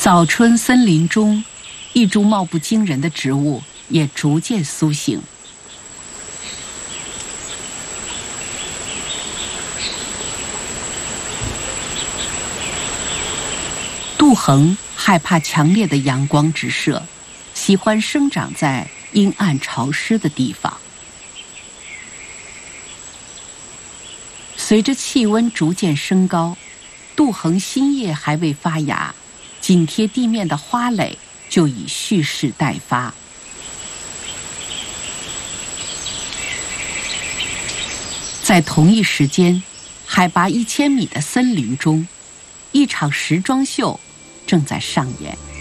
早春森林中，一株貌不惊人的植物也逐渐苏醒。杜衡害怕强烈的阳光直射，喜欢生长在阴暗潮湿的地方。随着气温逐渐升高，杜衡新叶还未发芽，紧贴地面的花蕾就已蓄势待发。在同一时间，海拔1000米的森林中，一场时装秀正在上演。